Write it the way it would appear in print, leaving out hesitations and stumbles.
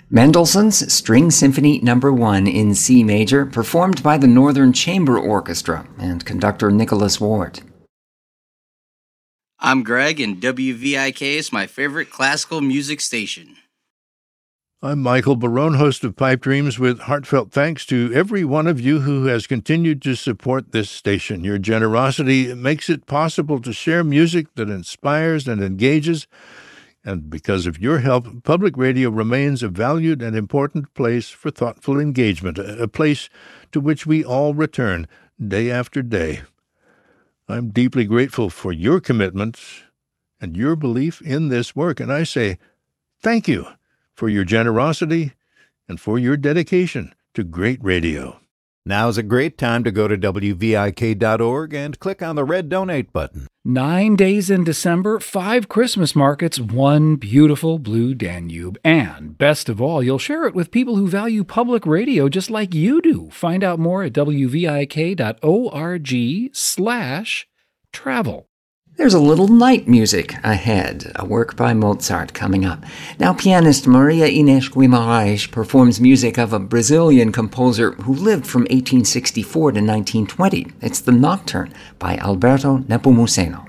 Mendelssohn's String Symphony No. 1 in C major, performed by the Northern Chamber Orchestra and conductor Nicholas Ward. I'm Greg, and WVIK is my favorite classical music station. I'm Michael Barone, host of Pipe Dreams, with heartfelt thanks to every one of you who has continued to support this station. Your generosity makes it possible to share music that inspires and engages, and because of your help, public radio remains a valued and important place for thoughtful engagement, a place to which we all return day after day. I'm deeply grateful for your commitment and your belief in this work, and I say thank you for your generosity and for your dedication to great radio. Now's a great time to go to WVIK.org and click on the red donate button. 9 days in December, 5 Christmas markets, 1 beautiful blue Danube. And best of all, you'll share it with people who value public radio just like you do. Find out more at wvik.org/travel. There's a little night music ahead, a work by Mozart coming up. Now pianist Maria Inês Guimarães performs music of a Brazilian composer who lived from 1864 to 1920. It's the Nocturne by Alberto Nepomuceno.